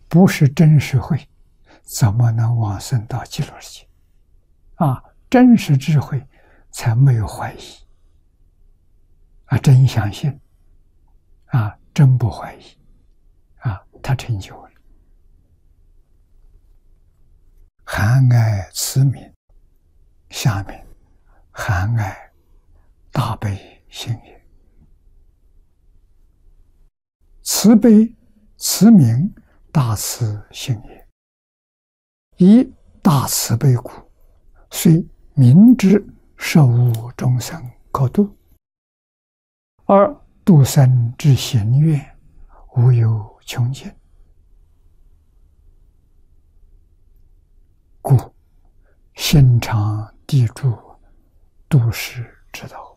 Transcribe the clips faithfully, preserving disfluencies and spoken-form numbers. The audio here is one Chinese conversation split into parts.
不是真实慧，怎么能往生到极乐世界？啊，真实智慧才没有怀疑，啊，真相信，啊，真不怀疑，啊，他成就了。含爱慈悯，下面含爱大悲心也。慈悲慈悯大慈心也，以大慈悲故，虽明知受无众生可度，而度生之行愿无有穷尽，故心常地住度世之道。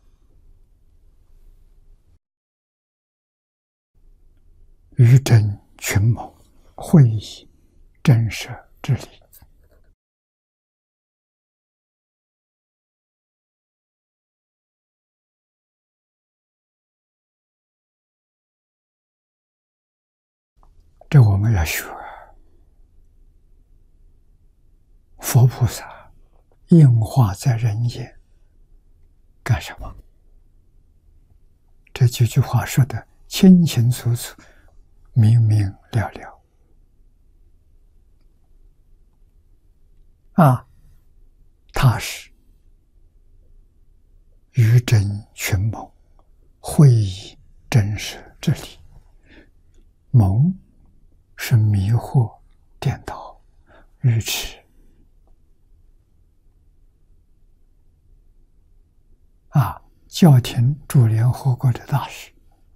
于真群谋，会以震慑之理。这我们要学佛菩萨应化在人间干什么？这几句话说的清清楚楚，明明了了。啊，他是于真群谋，会以真实之理。蒙是迷惑、颠倒、愚痴。啊，教廷驻联合国的大使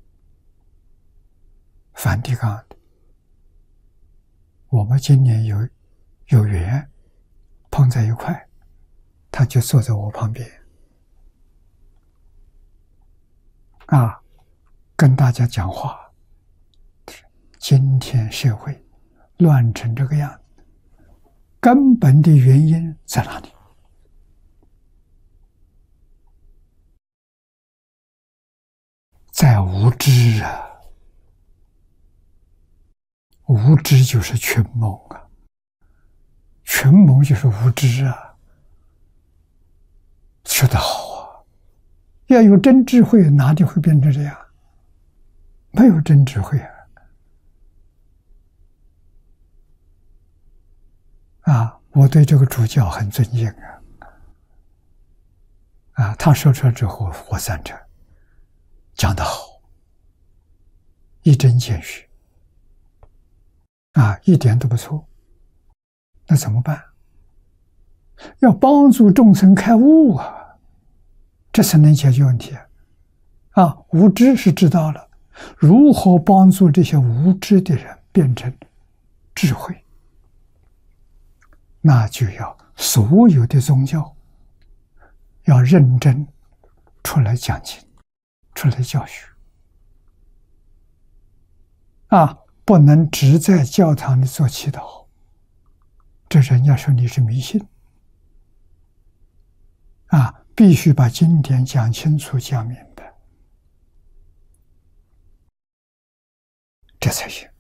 梵蒂冈的，我们今年有有缘碰在一块，他就坐在我旁边，啊，跟大家讲话。今天社会乱成这个样子，根本的原因在哪里？在无知啊！无知就是群谋啊，群谋就是无知啊。说得好啊，要有真智慧，哪里会变成这样？没有真智慧啊！啊，我对这个主教很尊敬啊！啊，他说出来之后，我赞成，讲得好，一针见血，啊，一点都不错。那怎么办？要帮助众生开悟啊，这才能解决问题啊！啊，无知是知道了，如何帮助这些无知的人变成智慧？那就要所有的宗教要认真出来讲经，出来教学啊，不能只在教堂里做祈祷，这人家说你是迷信啊，必须把经典讲清楚讲明白，这才行。